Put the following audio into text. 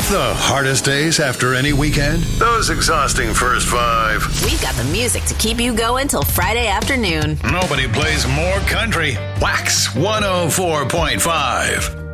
The hardest days after any weekend? Those exhausting first 5. We've got the music to keep you going till Friday afternoon. Nobody plays more country. Wax 104.5.